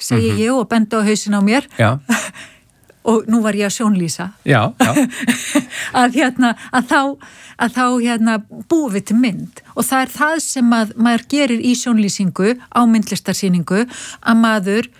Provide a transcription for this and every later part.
segi ég og bendi á hausinn á mér. Já. Og nú var ég að sjónlýsa. Já. að þá búum við til mynd og það er það sem að maður gerir í sjónlýsingu á myndlistarsýningu að maður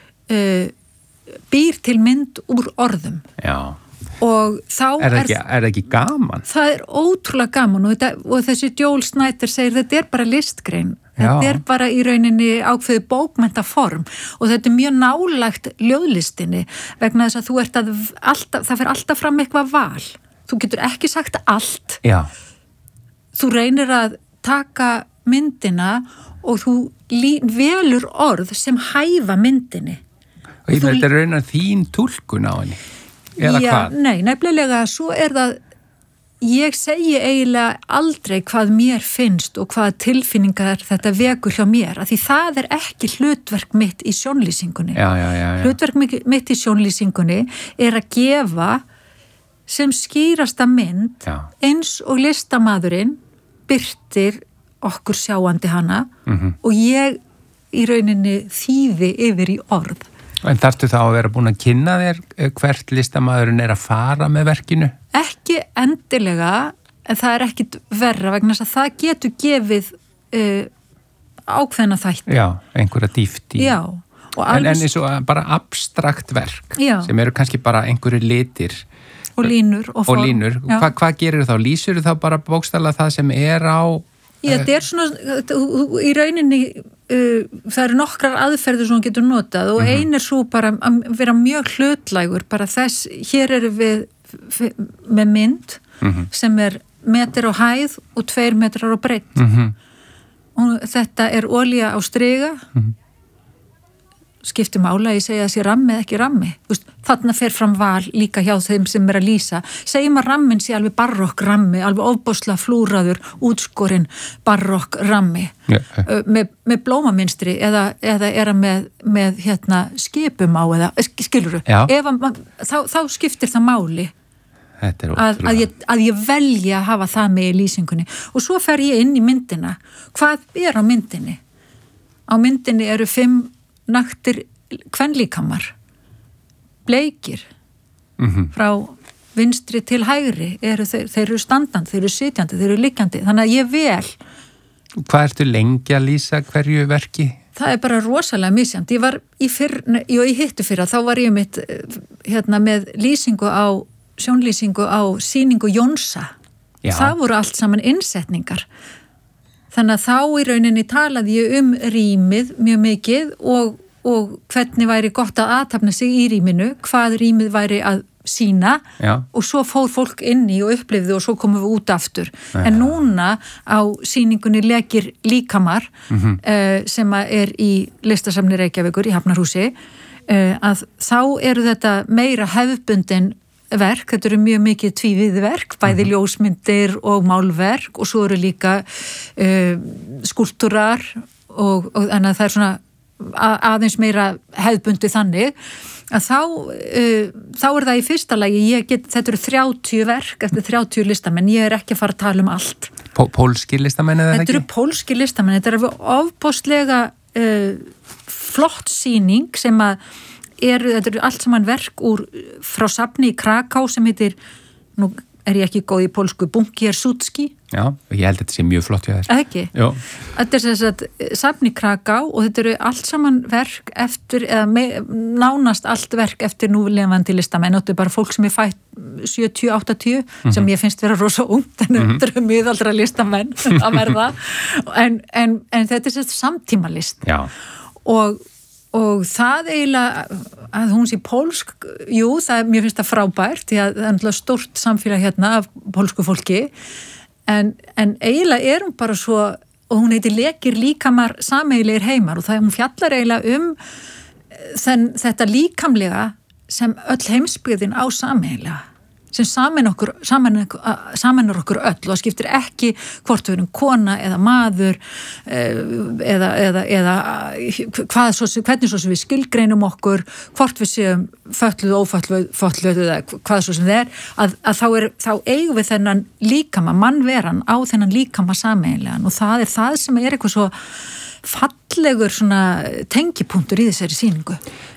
býr til mynd úr orðum. Já. Og þá er það ekki gaman? Það er ótrúlega gaman og þessi Joel Snyder segir þetta er bara listgrein. Þetta er bara í rauninni ákveði bókmenntaform og þetta er mjög nálægt ljóðlistinni vegna þess að þú ert það fer alltaf fram eitthvað val. Þú getur ekki sagt allt. Já. Þú reynir að taka myndina og þú velur orð sem hæfa myndinni. Og þetta er raunar þín túlkun á henni. Eða hvað? Nei, nefnilega svo er það ég segi eiginlega aldrei hvað mér finnst og hvaða tilfinningar þetta vekur hjá mér, af því það er ekki hlutverk mitt í sjónlýsingunni. Já. Hlutverk mitt í sjónlýsingunni er að gefa sem skýrasta mynd eins og listamaðurinn birtir okkur sjáandi hana og ég í rauninni þýði yfir í orð. En þarftu þá að vera búin að kynna þér hvert listamaðurinn er að fara með verkinu? Ekki endilega, en það er ekkit verra vegna þess að það getur gefið ákveðna þætti. Já, einhverja dýft í. Já. En eins og bara abstrakt verk sem eru kannski bara einhverju litir. Og línur. Og línur. Hvað gerir þá? Lýsir þá bara bókstaflega það sem er á... Já, þetta er svona, í rauninni, það eru nokkrar aðferður sem hún getur notað og ein er svo bara að vera mjög hlutlægur, bara þess, hér eru við með mynd sem er metr á hæð og 2 metrar á breidd. Og þetta er olía á striga, skiptir mála, ég segja að sé rammi eða ekki rammi. Þarna fer fram val líka hjá þeim sem er að lýsa. Segjum að rammin sé alveg barokk rammi, alveg ofbóðslega flúraður, útskorinn barokk rammi með blómaminstri eða er að með skipum á eða, skilurðu? Þá skiptir það máli. Að ég velja að hafa það með í lýsingunni. Og svo fer ég inn í myndina. Hvað er á myndinni? Á myndinni eru 5 naktir kvenlíkamar, bleikir, frá vinstri til hægri, þeir eru standandi, þeir eru sitjandi, þeir eru liggjandi, þannig að ég vel. Hvað ertu lengi að lýsa hverju verki? Það er bara rosalega misjant. Ég var í hittu fyrra, þá var ég með sjónlýsingu á sýningu Jónsa. Það voru allt saman innsetningar. Þannig að þá í rauninni talaði ég rýmið mjög mikið og hvernig væri gott að aðtapna sig í rýminu, hvað rýmið væri að sína og svo fór fólk inn í og upplifði og svo komum við út aftur. En núna á sýningunni Lekir líkamar sem er í listasafni Reykjavíkur í Hafnarhúsi að þá eru þetta meira hefðbundin verk, þetta eru mjög mikið tvívið verk, bæði ljósmyndir og málverk og svo eru líka skúlptúrar og þannig að það er svona aðeins meira hefðbundi þannig að þá er það í fyrsta lagi, þetta eru 30 verk eftir 30 listamenn, ég er ekki að fara að tala um allt. Pólskir listamenn eða ekki? Þetta eru pólskir listamenn, þetta er alveg ofboðslega flott sýning sem að þetta eru allt saman verk frá safni í Kraká sem heitir, nú er ég ekki góð í pólsku, Bunkiersutski. Já, og ég held að þetta sé mjög flott hjá þér. Ekki? Jó. Þetta er þess að safni í Kraká og þetta eru allt saman verk eftir, nánast allt verk eftir núlifandi listamenn, þetta er bara fólk sem er fætt 70-80 sem ég finnst vera rosa ungt, en þetta eru miðaldra listamenn að verða, en þetta er þess að samtímalist. Já. Og það eiginlega að hún sé pólsk, mér finnst það frábært, því að það er náttúrulega stórt samfélag hérna af pólsku fólki, en eiginlega er hún bara svo, og hún heitir Lekir líkamar sameiginlegir heimar og hún fjallar eiginlega þetta líkamlega sem öll heimsbyggðin á sameiginlega, sem sameinar okkur öll og það skiptir ekki hvort við erum kona eða maður eða hvernig svo sem við skilgreinum okkur, hvort við séum fötluð, ófötluð eða hvað svo sem það er, að þá eigum við þennan líkama, mannveran á þennan líkama sameiginlegan og það er það sem er eitthvað svo fallegur svona tengipunktur í þessari sýningu.